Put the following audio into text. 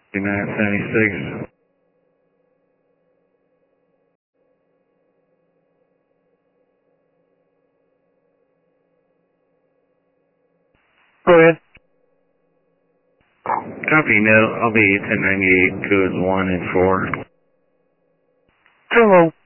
976. Go ahead. Copy, no, I'll be 1098, codes 1 and 4. Hello.